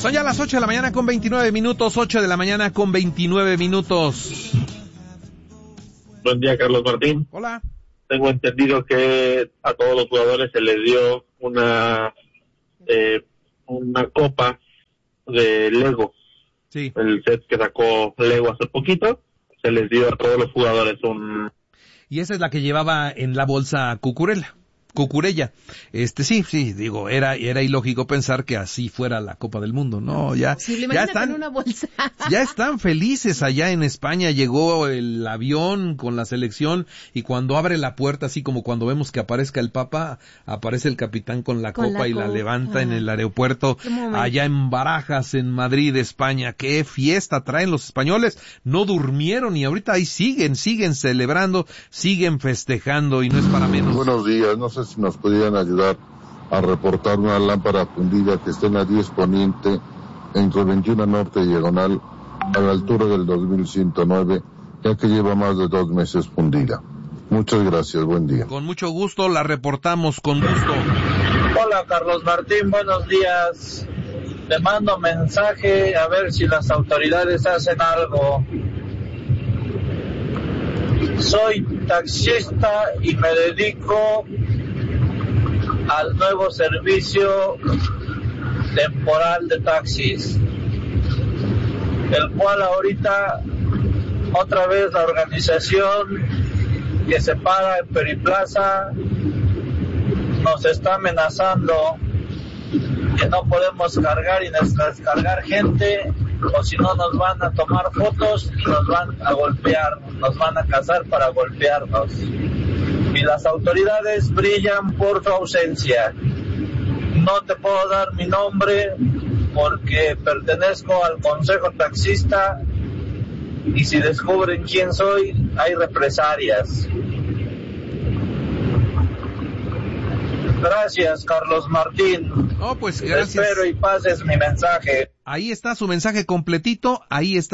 Son ya las 8 de la mañana con 29 minutos, 8 de la mañana con 29 minutos. Buen día, Carlos Martín. Hola. Tengo entendido que a todos los jugadores se les dio una copa de Lego. Sí. El set que sacó Lego hace poquito, se les dio a todos los jugadores Y esa es la que llevaba en la bolsa Cucurella. Sí, digo, era ilógico pensar que así fuera la Copa del Mundo. No, ya están en una bolsa. Ya están felices allá en España. Llegó el avión con la selección y cuando abre la puerta, así como cuando vemos que aparezca el Papa, aparece el capitán con la copa y la levanta en el aeropuerto allá en Barajas, en Madrid, España. Qué fiesta traen los españoles. No durmieron y ahorita ahí siguen celebrando, siguen festejando y no es para menos. Buenos días, no sé si nos podrían ayudar a reportar una lámpara fundida que esté en la 10 Poniente, entre 21 Norte y Diagonal, a la altura del 2109, ya que lleva más de 2 meses fundida. Muchas gracias, buen día. Con mucho gusto, la reportamos, con gusto. Hola, Carlos Martín, buenos días. Te mando mensaje a ver si las autoridades hacen algo. Soy taxista y me dedico al nuevo servicio temporal de taxis, el cual ahorita otra vez la organización que se para en Periplaza nos está amenazando que no podemos cargar y descargar gente, o si no nos van a tomar fotos y nos van a golpear, nos van a cazar para golpearnos. Y las autoridades brillan por su ausencia. No te puedo dar mi nombre porque pertenezco al Consejo Taxista y si descubren quién soy, hay represalias. Gracias, Carlos Martín. Oh, pues gracias. Espero y pases mi mensaje. Ahí está su mensaje completito,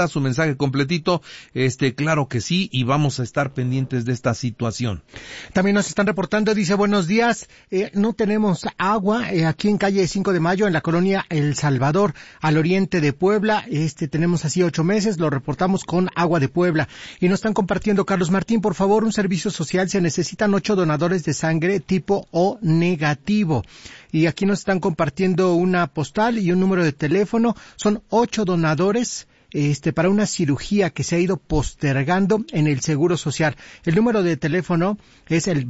claro que sí, y vamos a estar pendientes de esta situación. También nos están reportando, dice, buenos días, no tenemos agua, aquí en calle 5 de Mayo, en la colonia El Salvador, al oriente de Puebla, tenemos así 8 meses, lo reportamos con Agua de Puebla, y nos están compartiendo, Carlos Martín, por favor, un servicio social, se necesitan 8 donadores de sangre tipo O negativo. Y aquí nos están compartiendo una postal y un número de teléfono. Son 8 donadores para una cirugía que se ha ido postergando en el Seguro Social. El número de teléfono es el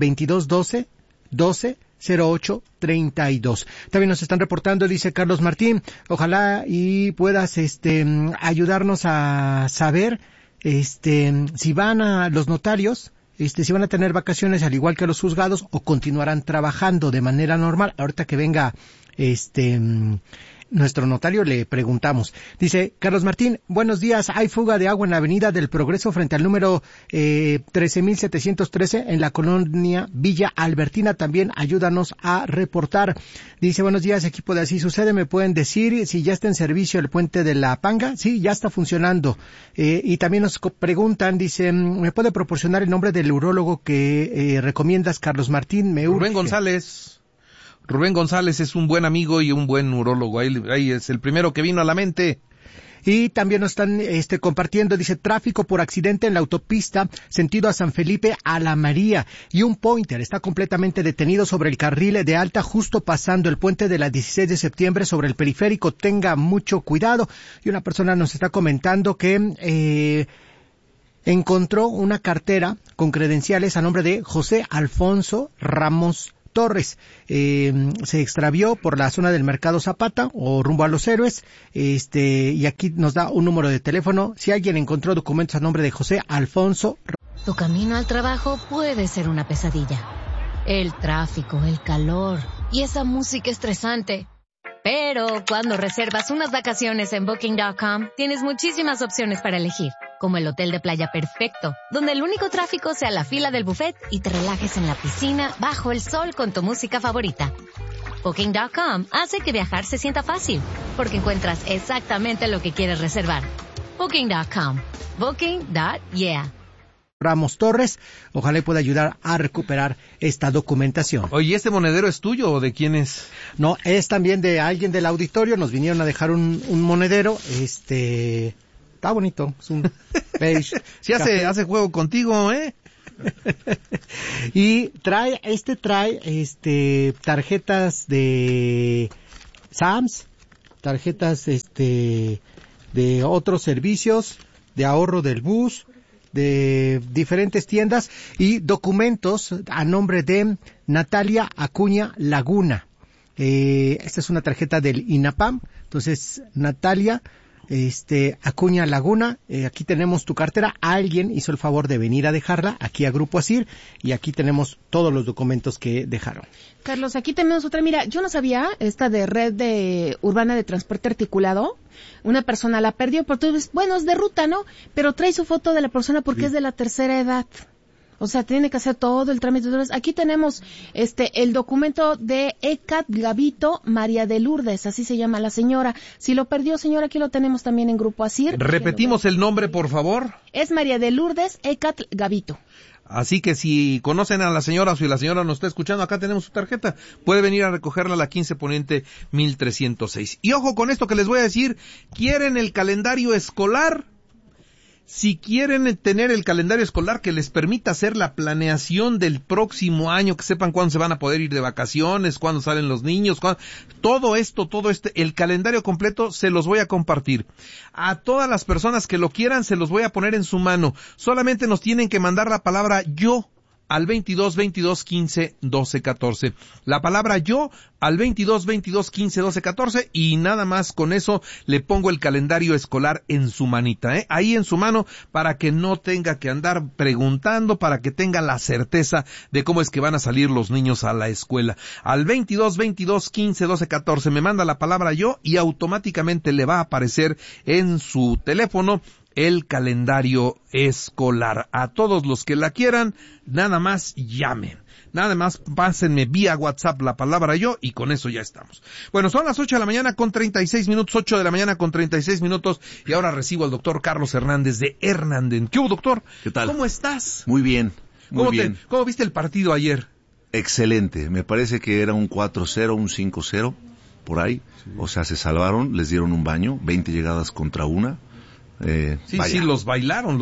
2212-0832. También nos están reportando, dice Carlos Martín, ojalá y puedas ayudarnos a saber si van a los notarios, si van a tener vacaciones al igual que los juzgados o continuarán trabajando de manera normal. Ahorita que venga nuestro notario le preguntamos. Dice Carlos Martín, buenos días, hay fuga de agua en la Avenida del Progreso frente al número 13.713 en la colonia Villa Albertina, también ayúdanos a reportar. Dice, buenos días, equipo de Así Sucede, ¿me pueden decir si ya está en servicio el puente de la Panga? Sí, ya está funcionando. Y también nos preguntan, dice, ¿me puede proporcionar el nombre del urólogo que recomiendas, Carlos Martín? Me urge. Rubén González es un buen amigo y un buen urólogo. Ahí es el primero que vino a la mente. Y también nos están compartiendo, dice, tráfico por accidente en la autopista, sentido a San Felipe a La María. Y un Pointer está completamente detenido sobre el carril de alta, justo pasando el puente de la 16 de septiembre sobre el periférico. Tenga mucho cuidado. Y una persona nos está comentando que encontró una cartera con credenciales a nombre de José Alfonso Ramos Torres. Se extravió por la zona del Mercado Zapata o rumbo a Los Héroes, y aquí nos da un número de teléfono si alguien encontró documentos a nombre de José Alfonso. Tu camino al trabajo puede ser una pesadilla. El tráfico, el calor y esa música estresante. Pero cuando reservas unas vacaciones en Booking.com, tienes muchísimas opciones para elegir, como el hotel de playa perfecto, donde el único tráfico sea la fila del buffet y te relajes en la piscina bajo el sol con tu música favorita. Booking.com hace que viajar se sienta fácil, porque encuentras exactamente lo que quieres reservar. Booking.com. Booking.yeah. Ramos Torres. Ojalá pueda ayudar a recuperar esta documentación. Oye, ¿este monedero es tuyo o de quién es? No, es también de alguien del auditorio. Nos vinieron a dejar un monedero. Está bonito. Es un beige. Sí, hace juego contigo, ¿eh? Y trae tarjetas de Sams, tarjetas de otros servicios, de ahorro del bus, de diferentes tiendas y documentos a nombre de Natalia Acuña Laguna. Esta es una tarjeta del INAPAM. Entonces, Natalia Acuña Laguna, aquí tenemos tu cartera. Alguien hizo el favor de venir a dejarla aquí a Grupo Asir y aquí tenemos todos los documentos que dejaron. Carlos, aquí tenemos otra. Mira, yo no sabía esta de red urbana de transporte articulado. Una persona la perdió, pero tú dices, bueno, es de ruta, ¿no? Pero trae su foto de la persona porque es de la tercera edad. O sea, tiene que hacer todo el trámite. Entonces, aquí tenemos el documento de Ecat Gavito María de Lourdes, así se llama la señora. Si lo perdió, señora, aquí lo tenemos también en Grupo Asir. Repetimos el nombre, por favor. Es María de Lourdes Ecat Gavito. Así que si conocen a la señora o si la señora nos está escuchando, acá tenemos su tarjeta. Puede venir a recogerla a la 15 Poniente 1306. Y ojo con esto que les voy a decir. ¿Quieren el calendario escolar? Si quieren tener el calendario escolar que les permita hacer la planeación del próximo año, que sepan cuándo se van a poder ir de vacaciones, cuándo salen los niños, todo el calendario completo se los voy a compartir. A todas las personas que lo quieran se los voy a poner en su mano. Solamente nos tienen que mandar la palabra yo al 22 22 15 12 14. La palabra yo al 22 22 15 12 14 y nada más con eso le pongo el calendario escolar en su manita, ahí en su mano, para que no tenga que andar preguntando, para que tenga la certeza de cómo es que van a salir los niños a la escuela. Al 22 22 15 12 14 me manda la palabra yo y automáticamente le va a aparecer en su teléfono el calendario escolar. A todos los que la quieran, nada más llamen. Nada más pásenme vía WhatsApp la palabra yo y con eso ya estamos. Bueno, son las 8 de la mañana con 36 minutos, 8 de la mañana con 36 minutos y ahora recibo al doctor Carlos Hernández de Hernanden. ¿Qué hubo, doctor? ¿Qué tal? ¿Cómo estás? Muy bien, muy bien. ¿Cómo viste el partido ayer? Excelente, me parece que era un 4-0, un 5-0, por ahí. Sí. O sea, se salvaron, les dieron un baño, 20 llegadas contra una. Sí, los bailaron.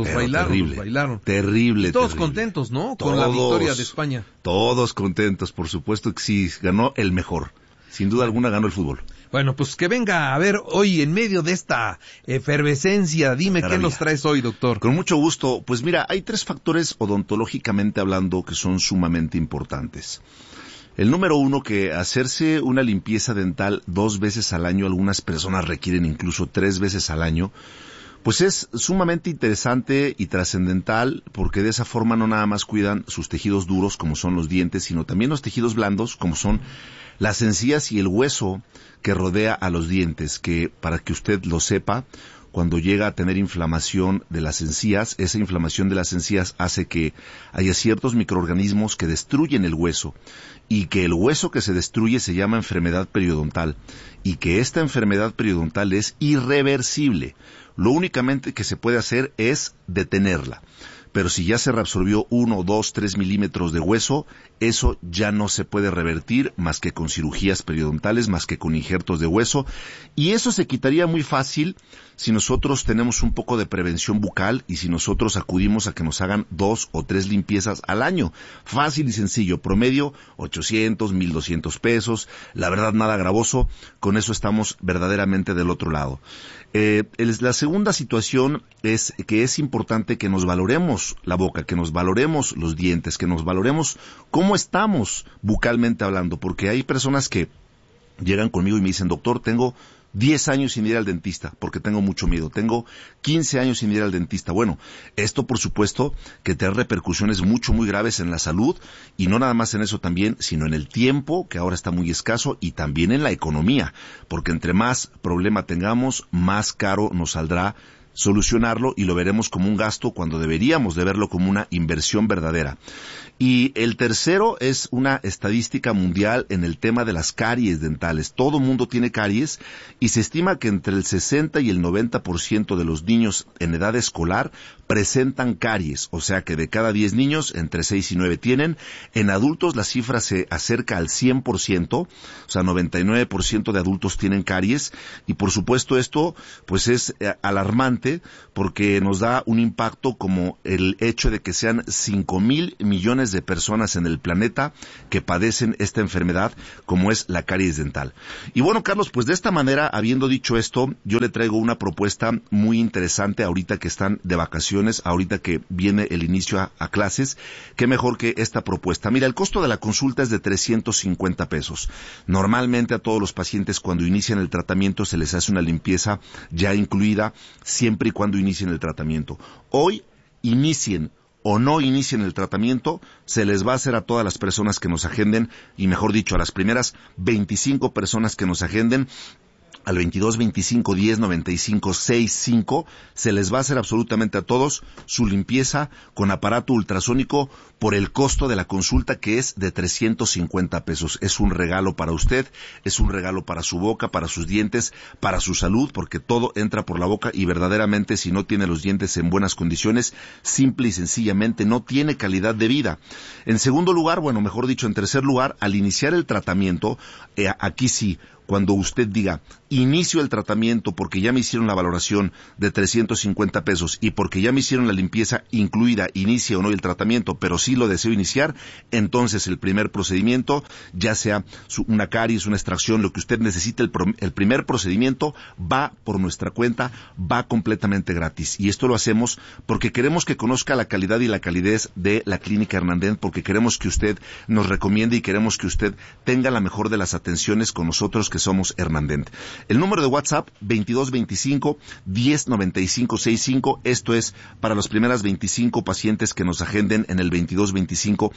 Terrible. Y todos contentos, ¿no? Con la victoria de España. Todos contentos, por supuesto que sí, ganó el mejor. Sin duda alguna ganó el fútbol. Bueno, pues que venga a ver hoy en medio de esta efervescencia, dime qué nos traes hoy, doctor. Con mucho gusto. Pues mira, hay 3 factores odontológicamente hablando que son sumamente importantes. El número 1, que hacerse una limpieza dental 2 veces al año, algunas personas requieren incluso 3 veces al año, pues es sumamente interesante y trascendental porque de esa forma no nada más cuidan sus tejidos duros como son los dientes, sino también los tejidos blandos como son las encías y el hueso que rodea a los dientes, que para que usted lo sepa, cuando llega a tener inflamación de las encías, esa inflamación de las encías hace que haya ciertos microorganismos que destruyen el hueso y que el hueso que se destruye se llama enfermedad periodontal y que esta enfermedad periodontal es irreversible. Lo únicamente que se puede hacer es detenerla. Pero si ya se reabsorbió 1, 2, 3 milímetros de hueso, eso ya no se puede revertir más que con cirugías periodontales, más que con injertos de hueso. Y eso se quitaría muy fácil si nosotros tenemos un poco de prevención bucal y si nosotros acudimos a que nos hagan 2 o 3 limpiezas al año. Fácil y sencillo, promedio 800, 1,200 pesos. La verdad, nada gravoso. Con eso estamos verdaderamente del otro lado. La segunda situación es que es importante que nos valoremos la boca, que nos valoremos los dientes, que nos valoremos cómo estamos bucalmente hablando, porque hay personas que llegan conmigo y me dicen, doctor, tengo 10 años sin ir al dentista porque tengo mucho miedo, tengo 15 años sin ir al dentista. Bueno, esto por supuesto que tiene repercusiones muy graves en la salud y no nada más en eso también, sino en el tiempo que ahora está muy escaso y también en la economía, porque entre más problema tengamos, más caro nos saldrá solucionarlo y lo veremos como un gasto cuando deberíamos de verlo como una inversión verdadera. Y el tercero es una estadística mundial en el tema de las caries dentales. Todo mundo tiene caries y se estima que entre el 60 y el 90% de los niños en edad escolar presentan caries, o sea que de cada 10 niños, entre 6 y 9 tienen. En adultos la cifra se acerca al 100%, o sea 99% de adultos tienen caries, y por supuesto esto pues es alarmante porque nos da un impacto como el hecho de que sean 5,000 millones de personas en el planeta que padecen esta enfermedad como es la caries dental. Y bueno, Carlos, pues de esta manera, habiendo dicho esto, yo le traigo una propuesta muy interesante ahorita que están de vacaciones, ahorita que viene el inicio a clases. Qué mejor que esta propuesta. Mira, el costo de la consulta es de 350 pesos. Normalmente a todos los pacientes cuando inician el tratamiento se les hace una limpieza ya incluida, siempre y cuando inicien el tratamiento. Hoy, inicien o no inicien el tratamiento, se les va a hacer a todas las personas que nos agenden, y mejor dicho, a las primeras 25 personas que nos agenden, al 22 25 10 95 65, se les va a hacer absolutamente a todos su limpieza con aparato ultrasónico por el costo de la consulta, que es de 350 pesos. Es un regalo para usted, es un regalo para su boca, para sus dientes, para su salud, porque todo entra por la boca y verdaderamente si no tiene los dientes en buenas condiciones, simple y sencillamente no tiene calidad de vida. En segundo lugar, bueno, mejor dicho, en tercer lugar, al iniciar el tratamiento, aquí sí, cuando usted diga, inicio el tratamiento porque ya me hicieron la valoración de 350 pesos y porque ya me hicieron la limpieza incluida, inicie o no el tratamiento, pero sí lo deseo iniciar, entonces el primer procedimiento, ya sea una caries, una extracción, lo que usted necesite, el primer procedimiento va por nuestra cuenta, va completamente gratis. Y esto lo hacemos porque queremos que conozca la calidad y la calidez de la Clínica Hernández, porque queremos que usted nos recomiende y queremos que usted tenga la mejor de las atenciones con nosotros que somos Hernández. El número de WhatsApp 2225 1095 65, esto es para las primeras 25 pacientes que nos agenden en el 2225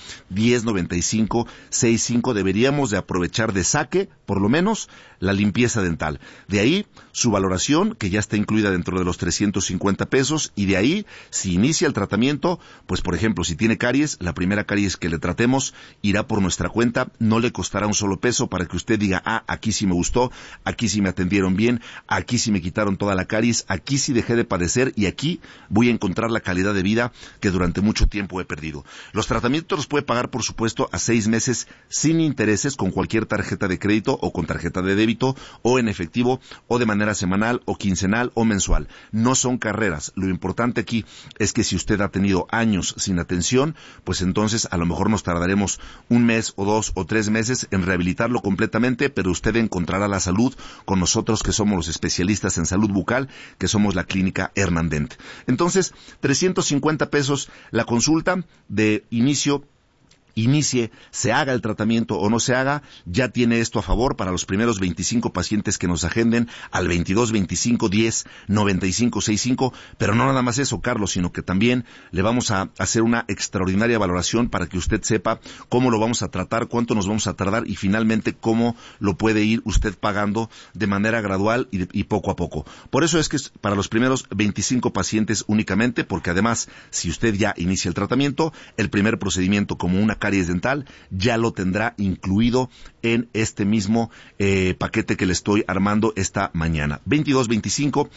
1095 65. Deberíamos de aprovechar de saque, por lo menos, la limpieza dental. De ahí, su valoración, que ya está incluida dentro de los 350 pesos, y de ahí, si inicia el tratamiento, pues por ejemplo, si tiene caries, la primera caries que le tratemos irá por nuestra cuenta, no le costará un solo peso para que usted diga, aquí sí me gustó, aquí sí me atendieron bien, aquí sí me quitaron toda la caries, aquí sí dejé de padecer y aquí voy a encontrar la calidad de vida que durante mucho tiempo he perdido. Los tratamientos los puede pagar, por supuesto, a 6 meses sin intereses con cualquier tarjeta de crédito o con tarjeta de débito o en efectivo o de manera semanal o quincenal o mensual. No son carreras. Lo importante aquí es que si usted ha tenido años sin atención, pues entonces a lo mejor nos tardaremos 1 mes o 2 o 3 meses en rehabilitarlo completamente, pero usted encontrará la salud con nosotros que somos los especialistas en salud bucal, que somos la Clínica Hernández. Entonces, 350 pesos la consulta de inicio. Inicie, se haga el tratamiento o no se haga, ya tiene esto a favor para los primeros 25 pacientes que nos agenden al 22 25 10 95 65, pero no nada más eso, Carlos, sino que también le vamos a hacer una extraordinaria valoración para que usted sepa cómo lo vamos a tratar, cuánto nos vamos a tardar y finalmente cómo lo puede ir usted pagando de manera gradual y poco a poco. Por eso es que es para los primeros 25 pacientes únicamente, porque además, si usted ya inicia el tratamiento, el primer procedimiento como una caries dental ya lo tendrá incluido en este mismo paquete que le estoy armando esta mañana. 2225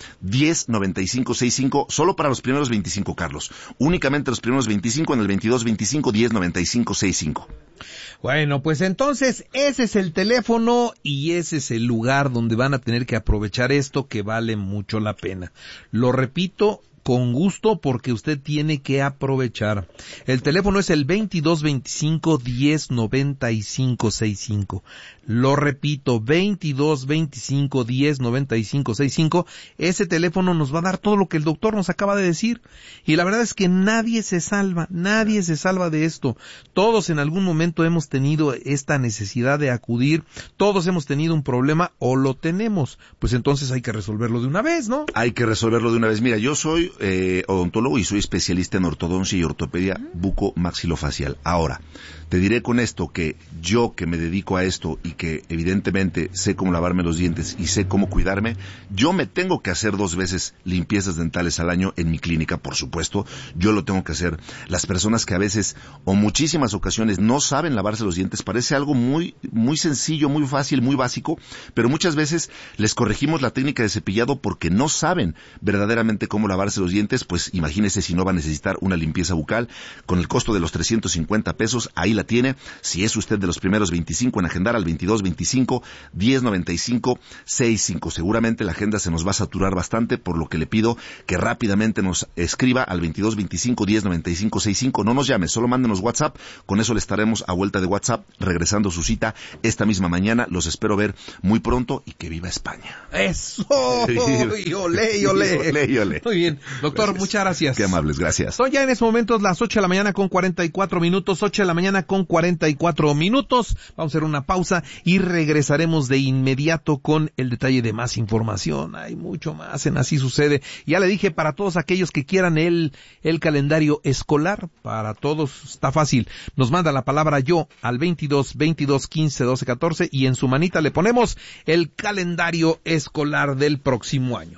1095 65, solo para los primeros 25, Carlos. Únicamente los primeros 25 en el 2225 1095 65. Bueno, pues entonces ese es el teléfono y ese es el lugar donde van a tener que aprovechar esto que vale mucho la pena. Lo repito, con gusto, porque usted tiene que aprovechar. El teléfono es el 2225 1095 65. Lo repito, 2225 1095 65. Ese teléfono nos va a dar todo lo que el doctor nos acaba de decir. Y la verdad es que nadie se salva de esto. Todos en algún momento hemos tenido esta necesidad de acudir. Todos hemos tenido un problema o lo tenemos. Pues entonces hay que resolverlo de una vez, ¿no? Hay que resolverlo de una vez. Mira, yo soy soy odontólogo y soy especialista en ortodoncia y ortopedia bucomaxilofacial. Ahora, te diré con esto que yo que me dedico a esto y que evidentemente sé cómo lavarme los dientes y sé cómo cuidarme, yo me tengo que hacer 2 veces limpiezas dentales al año en mi clínica, por supuesto. Yo lo tengo que hacer. Las personas que a veces o muchísimas ocasiones no saben lavarse los dientes, parece algo muy, muy sencillo, muy fácil, muy básico, pero muchas veces les corregimos la técnica de cepillado porque no saben verdaderamente cómo lavarse los dientes. Pues imagínese si no va a necesitar una limpieza bucal con el costo de los 350 pesos. Ahí la tiene. Si es usted de los primeros 25 en agendar al 2225-1095-65. Seguramente la agenda se nos va a saturar bastante, por lo que le pido que rápidamente nos escriba al 2225-1095-65. No nos llame, solo mándenos WhatsApp. Con eso le estaremos a vuelta de WhatsApp regresando su cita esta misma mañana. Los espero ver muy pronto y que viva España. ¡Eso! ¡Y olé, y olé! Olé, y olé. Muy bien. Doctor, Gracias. muchas gracias. Qué amables, gracias. Son ya en estos momentos las 8 de la mañana con 44 minutos, 8 de la mañana con 44 minutos. Vamos a hacer una pausa y regresaremos de inmediato con el detalle de más información. Hay mucho más en Así Sucede. Ya le dije, para todos aquellos que quieran el calendario escolar, para todos está fácil. Nos manda la palabra yo al 22 22 15 12 14 y en su manita le ponemos el calendario escolar del próximo año.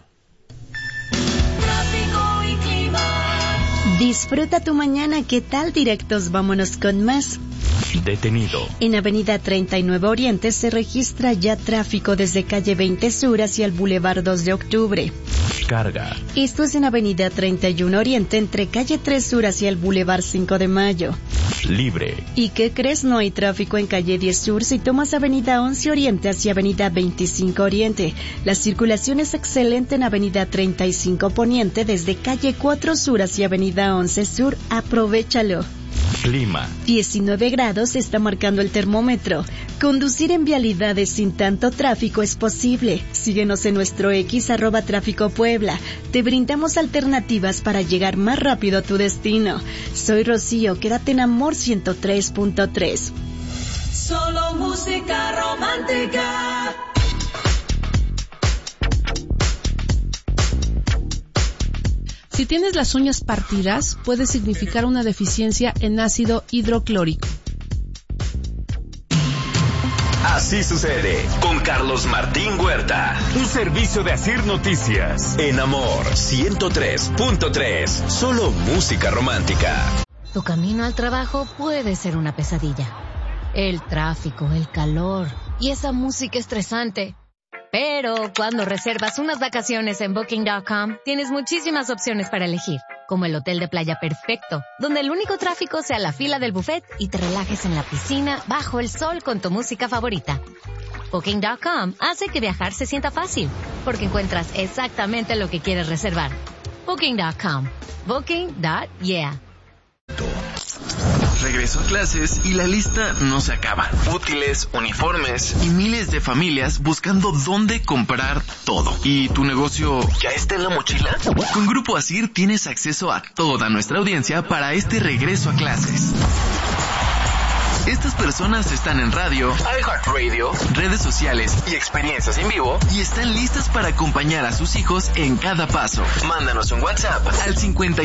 Disfruta tu mañana, ¿qué tal? Directos, vámonos con más. Detenido. En Avenida 39 Oriente se registra ya tráfico desde calle 20 Sur hacia el Boulevard 2 de Octubre. Carga. Esto es en Avenida 31 Oriente entre calle 3 Sur hacia el Boulevard 5 de Mayo. Libre. ¿Y qué crees? No hay tráfico en calle 10 Sur si tomas Avenida 11 Oriente hacia Avenida 25 Oriente. La circulación es excelente en Avenida 35 Poniente desde calle 4 Sur hacia Avenida 11 Sur. Aprovechalo. Clima. 19 grados está marcando el termómetro. Conducir en vialidades sin tanto tráfico es posible. Síguenos en nuestro X @Tráfico Puebla. Te brindamos alternativas para llegar más rápido a tu destino. Soy Rocío, quédate en Amor 103.3. Solo música romántica. Si tienes las uñas partidas, puede significar una deficiencia en ácido hidroclórico. Así Sucede con Carlos Martín Huerta. Un servicio de Asir Noticias. En Amor 103.3. Solo música romántica. Tu camino al trabajo puede ser una pesadilla. El tráfico, el calor y esa música estresante. Pero cuando reservas unas vacaciones en Booking.com, tienes muchísimas opciones para elegir, como el hotel de playa perfecto, donde el único tráfico sea la fila del buffet y te relajes en la piscina bajo el sol con tu música favorita. Booking.com hace que viajar se sienta fácil, porque encuentras exactamente lo que quieres reservar. Booking.com. Booking.yeah. Regreso a clases y la lista no se acaba. Útiles, uniformes y miles de familias buscando dónde comprar todo. ¿Y tu negocio ya está en la mochila? Con Grupo Asir tienes acceso a toda nuestra audiencia para este regreso a clases. Estas personas están en radio, iHeartRadio, redes sociales y experiencias en vivo y están listas para acompañar a sus hijos en cada paso. Mándanos un WhatsApp al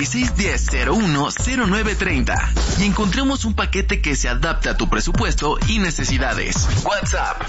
5610-010930 y encontremos un paquete que se adapte a tu presupuesto y necesidades. WhatsApp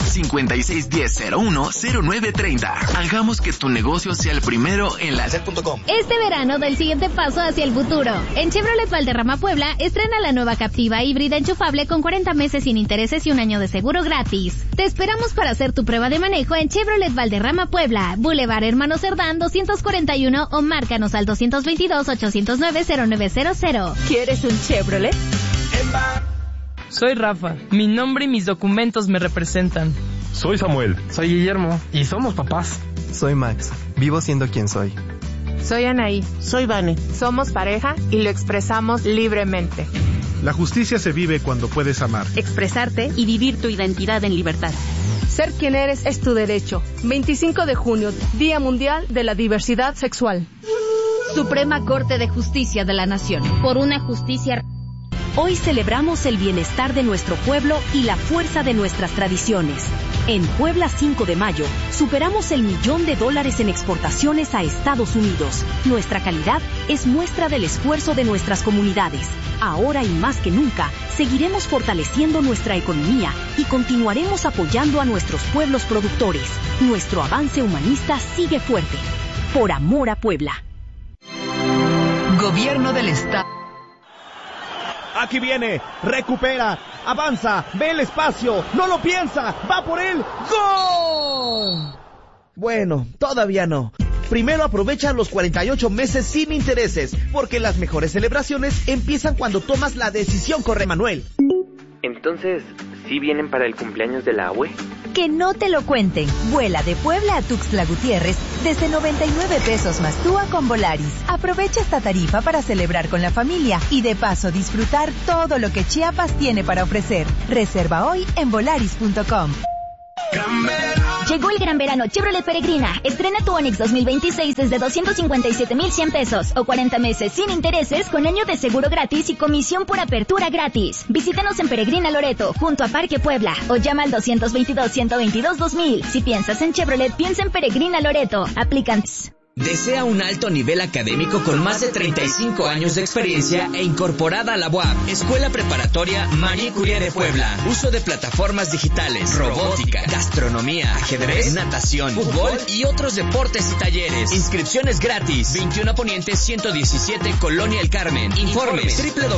5610-010930. Hagamos que tu negocio sea el primero en la Alcel.com. Este verano da el siguiente paso hacia el futuro. En Chevrolet Valderrama Puebla estrena la nueva Captiva híbrida enchufable con 40 meses sin intereses y un año de seguro gratis. Te esperamos para hacer tu prueba de manejo en Chevrolet Valderrama Puebla, Boulevard Hermano Cerdán 241 o márcanos al 222-809-0900. ¿Quieres un Chevrolet? Soy Rafa. Mi nombre y mis documentos me representan. Soy Samuel. Soy Guillermo. Y somos papás. Soy Max. Vivo siendo quien soy. Soy Anaí. Soy Vane. Somos pareja y lo expresamos libremente. La justicia se vive cuando puedes amar, expresarte y vivir tu identidad en libertad. Ser quien eres es tu derecho. 25 de junio, Día Mundial de la Diversidad Sexual. Suprema Corte de Justicia de la Nación. Por una justicia. Hoy celebramos el bienestar de nuestro pueblo y la fuerza de nuestras tradiciones. En Puebla 5 de Mayo, superamos el $1,000,000 en exportaciones a Estados Unidos. Nuestra calidad es muestra del esfuerzo de nuestras comunidades. Ahora y más que nunca, seguiremos fortaleciendo nuestra economía y continuaremos apoyando a nuestros pueblos productores. Nuestro avance humanista sigue fuerte. Por amor a Puebla. Gobierno del Estado. Aquí viene, recupera, avanza, ve el espacio, no lo piensa, va por él, ¡gol! Bueno, todavía no. Primero aprovecha los 48 meses sin intereses, porque las mejores celebraciones empiezan cuando tomas la decisión correcta, Manuel. Entonces, ¿sí vienen para el cumpleaños de la abue? Que no te lo cuenten. Vuela de Puebla a Tuxtla Gutiérrez desde 99 pesos más TUA con Volaris. Aprovecha esta tarifa para celebrar con la familia y de paso disfrutar todo lo que Chiapas tiene para ofrecer. Reserva hoy en volaris.com. Llegó el gran verano Chevrolet Peregrina. Estrena tu Onix 2026 desde 257,100 pesos o 40 meses sin intereses con año de seguro gratis y comisión por apertura gratis. Visítanos en Peregrina Loreto, junto a Parque Puebla, o llama al 222-122-2000. Si piensas en Chevrolet, piensa en Peregrina Loreto. Aplican. ¿Desea un alto nivel académico con más de 35 años de experiencia e incorporada a la UAP? Escuela Preparatoria Marie Curie de Puebla. Uso de plataformas digitales, robótica, gastronomía, ajedrez, natación, fútbol y otros deportes y talleres. Inscripciones gratis. 21 Poniente 117, Colonia El Carmen. Informes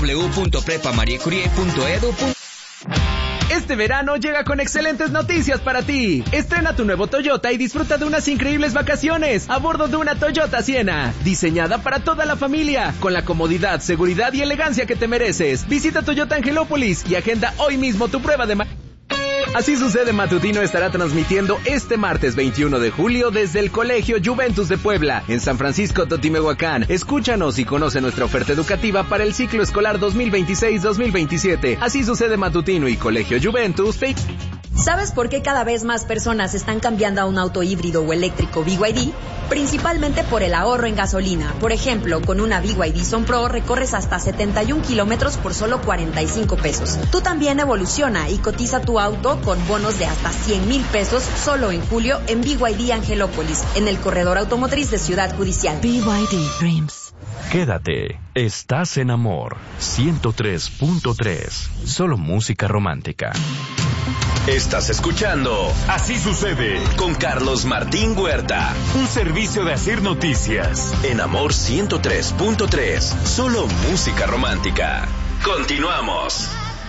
www.prepamariecurie.edu. Este verano llega con excelentes noticias para ti. Estrena tu nuevo Toyota y disfruta de unas increíbles vacaciones a bordo de una Toyota Siena, diseñada para toda la familia, con la comodidad, seguridad y elegancia que te mereces. Visita Toyota Angelópolis y agenda hoy mismo tu prueba de Así Sucede Matutino estará transmitiendo este martes 21 de julio desde el Colegio Juventus de Puebla, en San Francisco Totimehuacán. Escúchanos y conoce nuestra oferta educativa para el ciclo escolar 2026-2027. Así Sucede Matutino y Colegio Juventus. ¿Sabes por qué cada vez más personas están cambiando a un auto híbrido o eléctrico BYD? Principalmente por el ahorro en gasolina. Por ejemplo, con una BYD Son Pro recorres hasta 71 kilómetros por solo 45 pesos. Tú también evoluciona y cotiza tu auto con bonos de hasta 100,000 pesos solo en julio en BYD Angelópolis, en el corredor automotriz de Ciudad Judicial. BYD Dreams. Quédate, estás en Amor 103.3, solo música romántica. Estás escuchando Así Sucede con Carlos Martín Huerta, un servicio de Asir Noticias en Amor 103.3, solo música romántica. Continuamos.